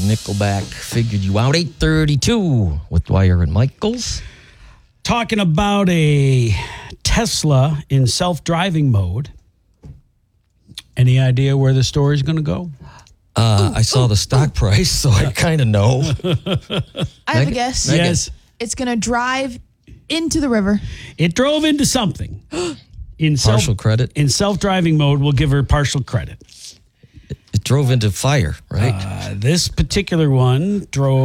Nickelback figured you out. 8:32 with Dwyer and Michaels. Talking about a Tesla in self-driving mode. Any idea where the story's going to go? I saw the stock price, so I kind of know. I have a guess. Yes. It's going to drive into the river. It drove into something. Partial credit? In self-driving mode, we'll give her partial credit. It drove into fire, right? This particular one drove